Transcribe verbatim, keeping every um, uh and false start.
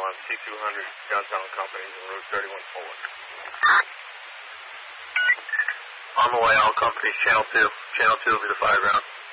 on C two hundred, Johnstown Companies, and Route thirty-one forward. On the way, all companies, channel two. Channel two will be the fire ground.